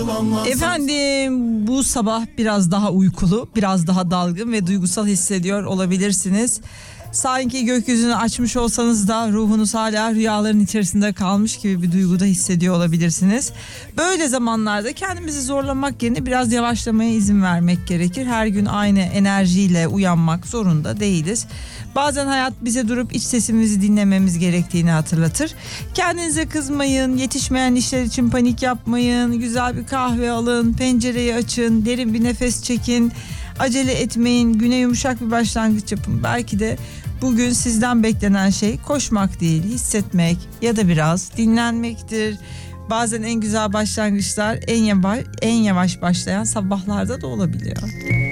Efendim, bu sabah biraz daha uykulu, biraz daha dalgın ve duygusal hissediyor olabilirsiniz. Sanki gökyüzünü açmış olsanız da ruhunuz hala rüyaların içerisinde kalmış gibi bir duyguda hissediyor olabilirsiniz. Böyle zamanlarda kendimizi zorlamak yerine biraz yavaşlamaya izin vermek gerekir. Her gün aynı enerjiyle uyanmak zorunda değiliz. Bazen hayat bize durup iç sesimizi dinlememiz gerektiğini hatırlatır. Kendinize kızmayın, yetişmeyen işler için panik yapmayın, güzel bir kahve alın, pencereyi açın, derin bir nefes çekin. Acele etmeyin, güne yumuşak bir başlangıç yapın. Belki de bugün sizden beklenen şey koşmak değil, hissetmek ya da biraz dinlenmektir. Bazen en güzel başlangıçlar en yavaş başlayan sabahlarda da olabiliyor.